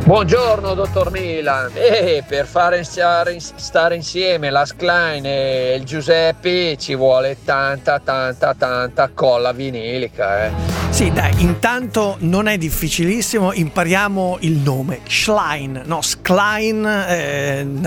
Buongiorno dottor Milan, per fare stare insieme la Klein e il Giuseppe ci vuole tanta colla vinilica. Sì, dai, intanto non è difficilissimo, impariamo il nome. Schlein, no, Sklein,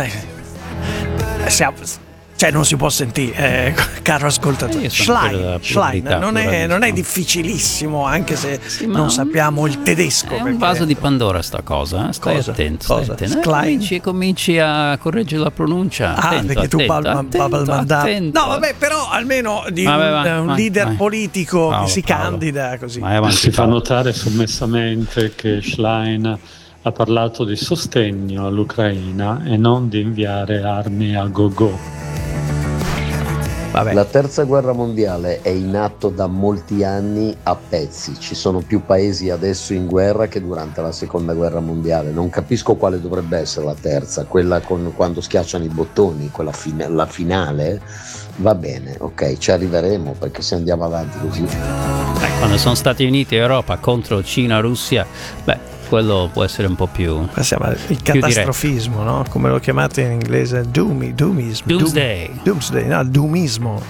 cioè non si può sentire, caro ascoltatore. Schlein non è difficilissimo, anche se sì, non sappiamo il tedesco. È un vaso di Pandora sta cosa, stai attento. Cominci a correggere la pronuncia. Perché tu attento. No, vabbè, però almeno di un leader politico che si candida così. Si fa notare sommessamente che Schlein ha parlato di sostegno all'Ucraina e non di inviare armi a go-go. Vabbè. La terza guerra mondiale è in atto da molti anni a pezzi, ci sono più paesi adesso in guerra che durante la seconda guerra mondiale. Non capisco quale dovrebbe essere la terza, quella quando schiacciano i bottoni, quella la finale. Va bene, ok, ci arriveremo, perché se andiamo avanti così. Quando sono Stati Uniti e Europa contro Cina, Russia, quello può essere un po' più. Passiamo al catastrofismo, no? Come lo chiamate in inglese? Doomsday, no, doomismo.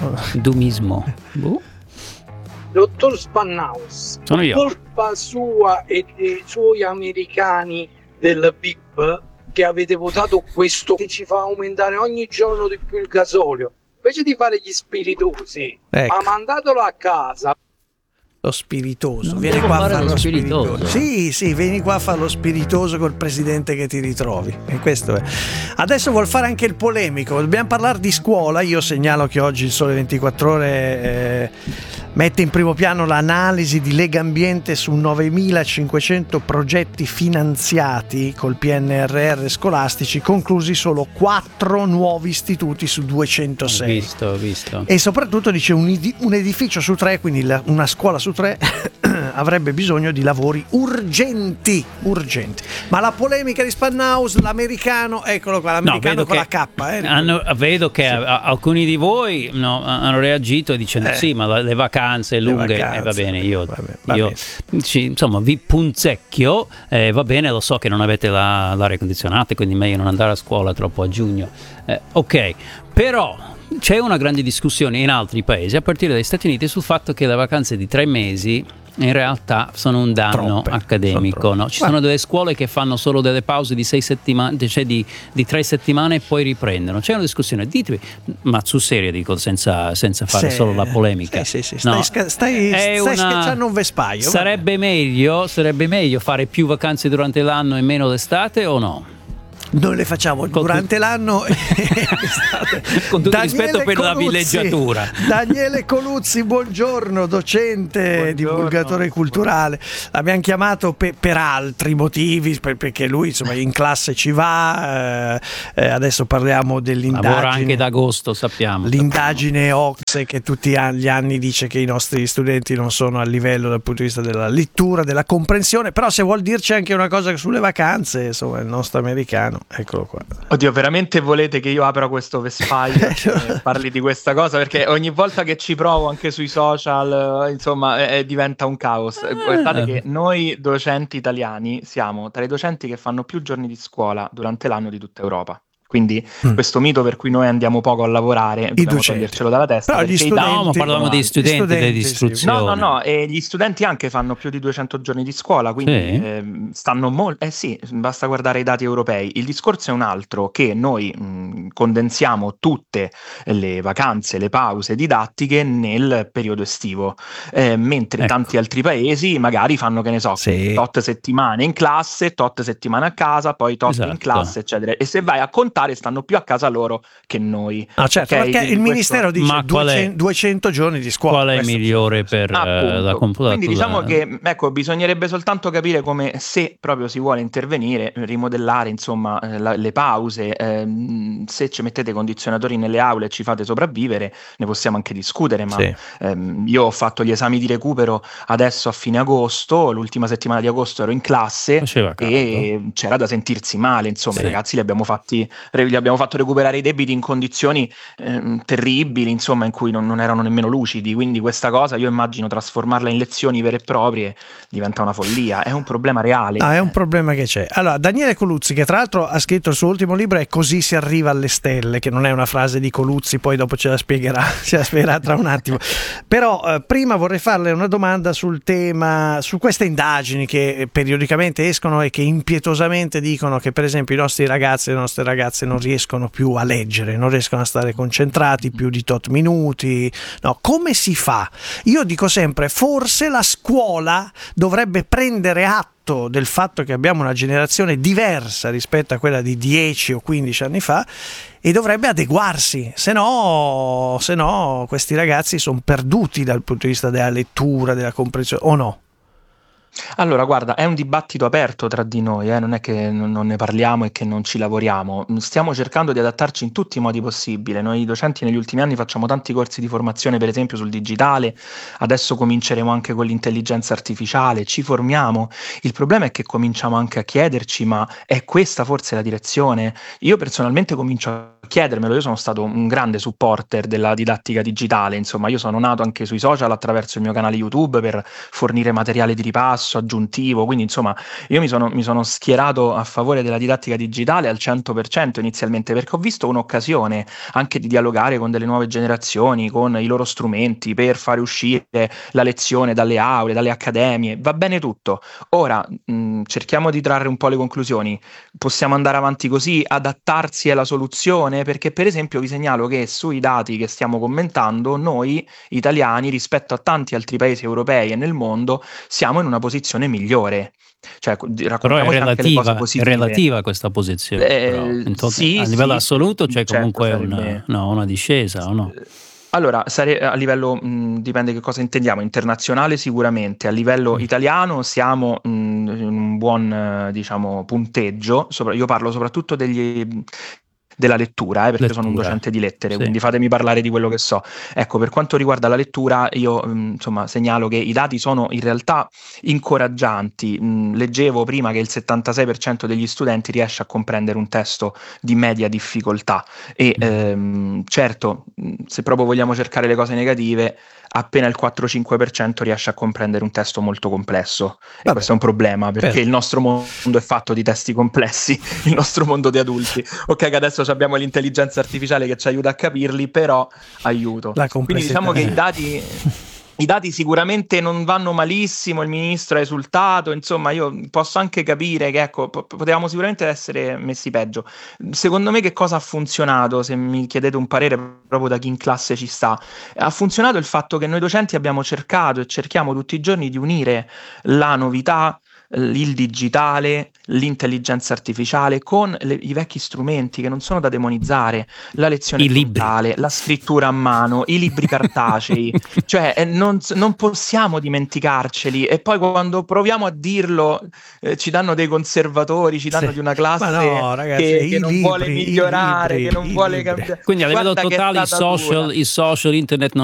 Dottor Spannaus, sono io. Colpa sua e dei suoi americani del BIP che avete votato questo che ci fa aumentare ogni giorno di più il gasolio. Invece di fare gli spiritosi, ha mandatelo a casa. Lo spiritoso, vieni qua a fare lo spiritoso. Sì, vieni qua a fare lo spiritoso col presidente che ti ritrovi. E questo è. Adesso vuol fare anche il polemico. Dobbiamo parlare di scuola. Io segnalo che oggi il Sole 24 Ore mette in primo piano l'analisi di Legambiente su 9.500 progetti finanziati col PNRR scolastici, conclusi solo 4 nuovi istituti su 206. Ho visto. E soprattutto dice un edificio su 3, quindi una scuola su 3 avrebbe bisogno di lavori urgenti. Ma la polemica di Spannaus, l'americano, eccolo qua, l'americano con la K. Vedo che alcuni di voi hanno reagito dicendo sì, ma le vacanze lunghe, va bene, io insomma vi punzecchio, va bene, lo so che non avete l'aria condizionata, quindi meglio non andare a scuola troppo a giugno, ok, però c'è una grande discussione in altri paesi, a partire dagli Stati Uniti, sul fatto che le vacanze di 3 mesi in realtà sono un danno accademico, no? Ci sono delle scuole che fanno solo delle pause di 6 settimane, cioè di 3 settimane e poi riprendono. C'è una discussione, ditemi, ma sul serio dico, senza fare solo la polemica. Sì. No, stai schiacciando un vespaio. Sarebbe meglio fare più vacanze durante l'anno e meno l'estate o no? Noi le facciamo durante l'anno con tutto rispetto per la villeggiatura. Daniele Coluzzi, buongiorno, docente, divulgatore culturale. L'abbiamo chiamato per altri motivi, perché lui insomma in classe ci va, adesso parliamo dell'indagine. Lavora anche d'agosto, sappiamo. L'indagine OCSE che tutti gli anni dice che i nostri studenti non sono a livello dal punto di vista della lettura, della comprensione, però se vuol dirci anche una cosa sulle vacanze, insomma il nostro americano. Eccolo qua. Oddio, veramente volete che io apra questo vespaio e parli di questa cosa? Perché ogni volta che ci provo anche sui social, insomma, diventa un caos. Guardate che noi docenti italiani siamo tra i docenti che fanno più giorni di scuola durante l'anno di tutta Europa. Quindi questo mito per cui noi andiamo poco a lavorare, dobbiamo togliercelo dalla testa. Però ma parlavamo di studenti dell'istruzione. No, e gli studenti anche fanno più di 200 giorni di scuola, quindi stanno molto. Sì, basta guardare i dati europei. Il discorso è un altro, che noi condensiamo tutte le vacanze, le pause didattiche nel periodo estivo, mentre tanti altri paesi magari fanno, che ne so, tot settimane in classe, tot settimane a casa, poi tot in classe, eccetera. E se vai a contare stanno più a casa loro che noi. Certo, okay? Perché il ministero dice 200 giorni di scuola. Qual è migliore per la computatura? Quindi diciamo che bisognerebbe soltanto capire come, se proprio si vuole intervenire, rimodellare insomma le pause, se ci mettete condizionatori nelle aule e ci fate sopravvivere, ne possiamo anche discutere, ma io ho fatto gli esami di recupero adesso a fine agosto, l'ultima settimana di agosto ero in classe e c'era da sentirsi male, insomma i ragazzi li abbiamo fatti gli abbiamo fatto recuperare i debiti in condizioni terribili, insomma, in cui non erano nemmeno lucidi, quindi questa cosa io immagino trasformarla in lezioni vere e proprie diventa una follia, è un problema reale. È un problema che c'è. Allora, Daniele Coluzzi, che tra l'altro ha scritto il suo ultimo libro, è Così si arriva alle stelle, che non è una frase di Coluzzi, poi dopo ce la spiegherà tra un attimo. Però prima vorrei farle una domanda sul tema, su queste indagini che periodicamente escono e che impietosamente dicono che per esempio i nostri ragazzi e le nostre ragazze non riescono più a leggere, non riescono a stare concentrati più di tot minuti. No, come si fa? Io dico sempre, forse la scuola dovrebbe prendere atto del fatto che abbiamo una generazione diversa rispetto a quella di 10 o 15 anni fa e dovrebbe adeguarsi, se no questi ragazzi sono perduti dal punto di vista della lettura, della comprensione, o no? Allora, guarda, è un dibattito aperto tra di noi, non è che non ne parliamo e che non ci lavoriamo. Stiamo cercando di adattarci in tutti i modi possibili. Noi docenti negli ultimi anni facciamo tanti corsi di formazione, per esempio sul digitale, adesso cominceremo anche con l'intelligenza artificiale, ci formiamo. Il problema è che cominciamo anche a chiederci, ma è questa forse la direzione? Io personalmente comincio a chiedermelo, io sono stato un grande supporter della didattica digitale, insomma, io sono nato anche sui social attraverso il mio canale YouTube per fornire materiale di ripasso aggiuntivo, quindi insomma io mi sono schierato a favore della didattica digitale al 100% inizialmente, perché ho visto un'occasione anche di dialogare con delle nuove generazioni, con i loro strumenti per fare uscire la lezione dalle aule, dalle accademie, va bene tutto. Ora cerchiamo di trarre un po' le conclusioni, possiamo andare avanti così, adattarsi è la soluzione, perché per esempio vi segnalo che sui dati che stiamo commentando noi italiani rispetto a tanti altri paesi europei e nel mondo siamo in una posizione migliore. Cioè, però è relativa questa posizione, però. Sì, a livello sì, assoluto c'è comunque sarebbe... una discesa, o no? Allora, a livello, dipende che cosa intendiamo, internazionale sicuramente, a livello italiano siamo in un buon diciamo punteggio, io parlo soprattutto della lettura, perché sono un docente di lettere, sì. Quindi fatemi parlare di quello che so. Ecco, per quanto riguarda la lettura, io insomma segnalo che i dati sono in realtà incoraggianti. Leggevo prima che il 76% degli studenti riesce a comprendere un testo di media difficoltà e certo, se proprio vogliamo cercare le cose negative, appena il 4-5% riesce a comprendere un testo molto complesso. E questo è un problema, perché il nostro mondo è fatto di testi complessi, il nostro mondo di adulti. Ok, che adesso abbiamo l'intelligenza artificiale che ci aiuta a capirli, però aiuto. Quindi diciamo che i dati sicuramente non vanno malissimo, il ministro ha esultato, insomma io posso anche capire che ecco, potevamo sicuramente essere messi peggio. Secondo me che cosa ha funzionato, se mi chiedete un parere proprio da chi in classe ci sta, ha funzionato il fatto che noi docenti abbiamo cercato e cerchiamo tutti i giorni di unire la novità, il digitale, l'intelligenza artificiale con i vecchi strumenti che non sono da demonizzare, la lezione frontale, la scrittura a mano, i libri cartacei, cioè non possiamo dimenticarceli, e poi quando proviamo a dirlo ci danno dei conservatori, ci danno di una classe ragazzi, che non vuole migliorare, che non vuole cambiare. Quindi a livello totale i social internet